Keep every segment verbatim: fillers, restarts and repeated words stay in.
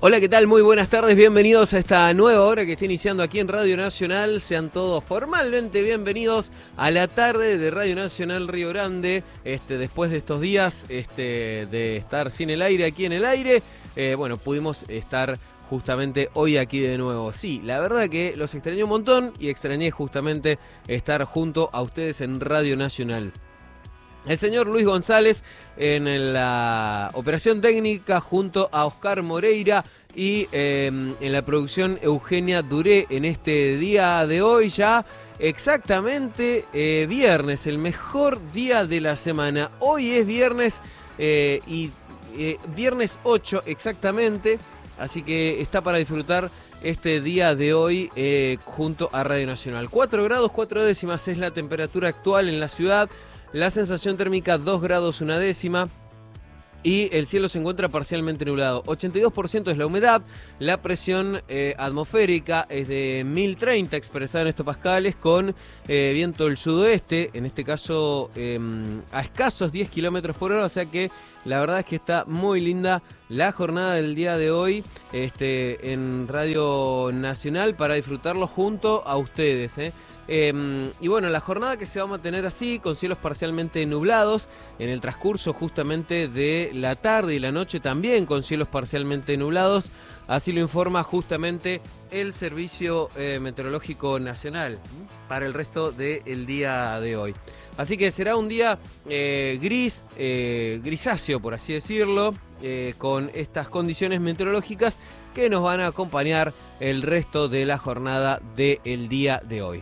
Hola, ¿qué tal? Muy buenas tardes, bienvenidos a esta nueva hora que está iniciando aquí en Radio Nacional. Sean todos formalmente bienvenidos a la tarde de Radio Nacional Río Grande. Este, después de estos días este, de estar sin el aire aquí en el aire, eh, bueno, pudimos estar justamente hoy aquí de nuevo. Sí, la verdad que los extrañé un montón y extrañé justamente estar junto a ustedes en Radio Nacional. El señor Luis González en la operación técnica junto a Oscar Moreira y eh, en la producción Eugenia Duré en este día de hoy, ya exactamente eh, viernes, el mejor día de la semana. Hoy es viernes eh, y eh, viernes ocho exactamente, así que está para disfrutar este día de hoy eh, junto a Radio Nacional. cuatro grados cuatro décimas es la temperatura actual en la ciudad. La sensación térmica dos grados una décima y el cielo se encuentra parcialmente nublado. ochenta y dos por ciento es la humedad, la presión eh, atmosférica es de mil treinta expresada en hectopascales con eh, viento del sudoeste, en este caso eh, a escasos diez kilómetros por hora, o sea que la verdad es que está muy linda la jornada del día de hoy este, en Radio Nacional para disfrutarlo junto a ustedes, ¿eh? Eh, y bueno, la jornada que se va a mantener así, con cielos parcialmente nublados, en el transcurso justamente de la tarde y la noche también con cielos parcialmente nublados, así lo informa justamente el Servicio eh, Meteorológico Nacional para el resto del día de hoy. Así que será un día eh, gris, eh, grisáceo por así decirlo, eh, con estas condiciones meteorológicas que nos van a acompañar el resto de la jornada del día de hoy.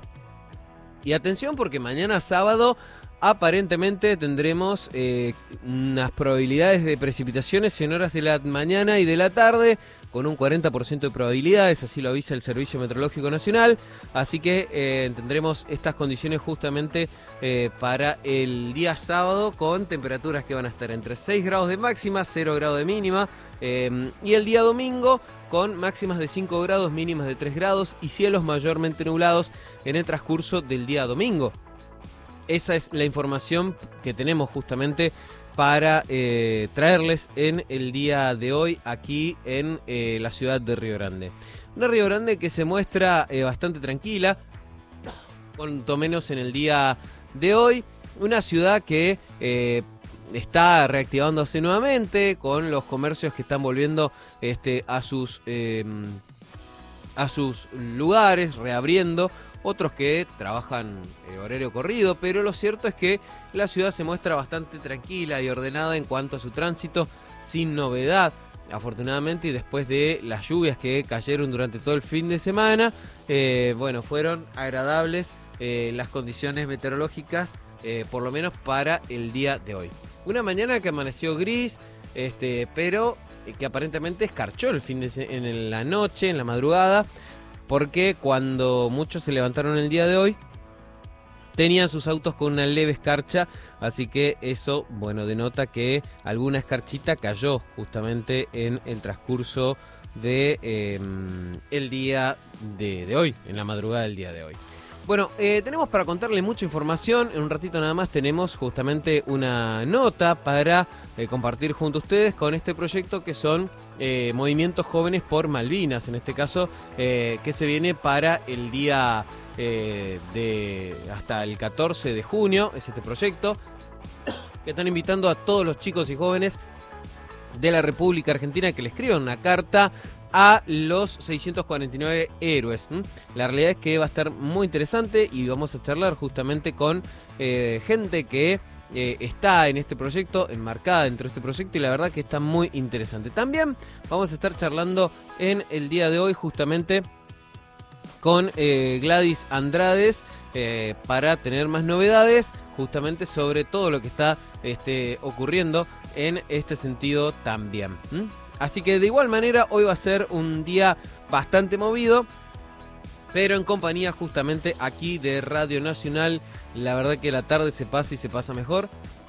Y atención porque mañana sábado aparentemente tendremos eh, unas probabilidades de precipitaciones en horas de la mañana y de la tarde con un cuarenta por ciento de probabilidades, así lo avisa el Servicio Meteorológico Nacional. Así que eh, tendremos estas condiciones justamente eh, para el día sábado con temperaturas que van a estar entre seis grados de máxima, cero grados de mínima. Eh, y el día domingo con máximas de cinco grados, mínimas de tres grados y cielos mayormente nublados en el transcurso del día domingo. Esa es la información que tenemos justamente para eh, traerles en el día de hoy aquí en eh, la ciudad de Río Grande. Una Río Grande que se muestra eh, bastante tranquila, cuanto menos en el día de hoy. Una ciudad que eh, está reactivándose nuevamente con los comercios que están volviendo este, a sus eh, a sus lugares, reabriendo. Otros que trabajan eh, horario corrido, pero lo cierto es que la ciudad se muestra bastante tranquila y ordenada en cuanto a su tránsito, sin novedad. Afortunadamente, y después de las lluvias que cayeron durante todo el fin de semana, eh, bueno, fueron agradables eh, las condiciones meteorológicas, eh, por lo menos para el día de hoy. Una mañana que amaneció gris, este, pero que aparentemente escarchó el fin de se- en la noche, en la madrugada, porque cuando muchos se levantaron el día de hoy, tenían sus autos con una leve escarcha, así que eso, bueno, denota que alguna escarchita cayó justamente en el transcurso de eh, el día de, de hoy, en la madrugada del día de hoy. Bueno, eh, tenemos para contarle mucha información. En un ratito nada más tenemos justamente una nota para eh, compartir junto a ustedes con este proyecto que son eh, Movimientos Jóvenes por Malvinas, en este caso, eh, que se viene para el día eh, de hasta el catorce de junio, es este proyecto, que están invitando a todos los chicos y jóvenes de la República Argentina que le escriban una carta a los seiscientos cuarenta y nueve héroes. ¿Mm? La realidad es que va a estar muy interesante y vamos a charlar justamente con eh, gente que eh, está en este proyecto, enmarcada dentro de este proyecto, y la verdad que está muy interesante. También vamos a estar charlando en el día de hoy justamente con eh, Gladys Andrades eh, para tener más novedades justamente sobre todo lo que está este, ocurriendo en este sentido también. ¿Mm? Así que de igual manera hoy va a ser un día bastante movido, pero en compañía justamente aquí de Radio Nacional. La verdad que la tarde se pasa y se pasa mejor,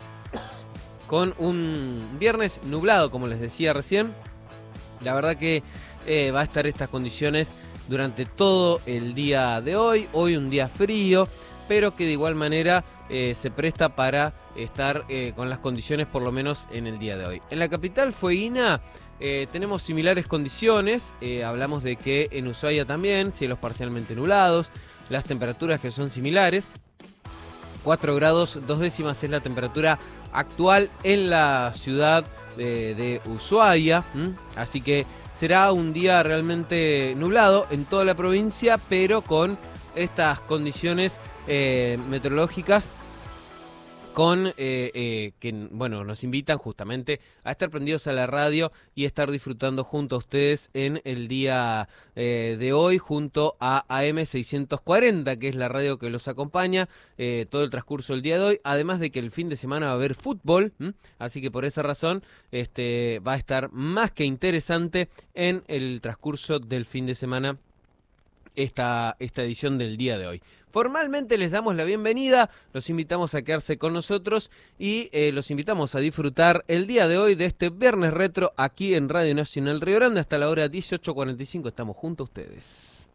con un viernes nublado, como les decía recién. La verdad que eh, va a estar estas condiciones durante todo el día de hoy. Hoy un día frío, pero que de igual manera eh, se presta para estar eh, con las condiciones por lo menos en el día de hoy. En la capital fueguina eh, tenemos similares condiciones, eh, hablamos de que en Ushuaia también, cielos parcialmente nublados, las temperaturas que son similares, cuatro grados, dos décimas es la temperatura actual en la ciudad de, de Ushuaia, ¿m? Así que será un día realmente nublado en toda la provincia, pero con estas condiciones eh, meteorológicas con eh, eh, que bueno, nos invitan justamente a estar prendidos a la radio y estar disfrutando junto a ustedes en el día eh, de hoy, junto a A M seiscientos cuarenta, que es la radio que los acompaña eh, todo el transcurso del día de hoy, además de que el fin de semana va a haber fútbol, ¿m? Así que por esa razón este, va a estar más que interesante en el transcurso del fin de semana Esta, esta edición del día de hoy. Formalmente les damos la bienvenida, los invitamos a quedarse con nosotros y eh, los invitamos a disfrutar el día de hoy de este Viernes Retro aquí en Radio Nacional Río Grande. Hasta la hora dieciocho cuarenta y cinco estamos junto a ustedes.